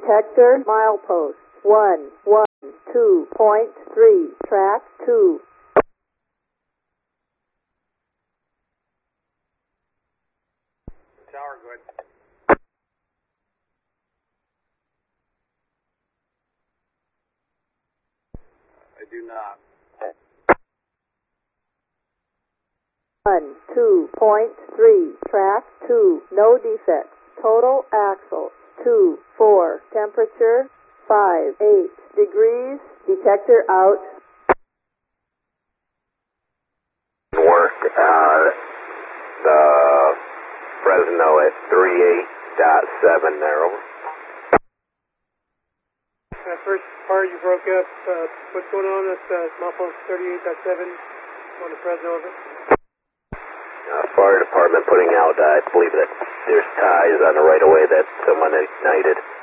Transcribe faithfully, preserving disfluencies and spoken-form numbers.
Detector milepost one one two point three, track two. Tower, good. I do not. one two point three, track two, no defects. Total axle two four, temperature five eight degrees. Detector out. Work uh, the Fresno at thirty-eight point seven narrow. Uh, first part you broke up. Uh, what's going on with uh, Muffle thirty-eight point seven on the Fresno orbit? Uh, fire department putting out, uh, I believe that there's ties on the right of way that someone ignited.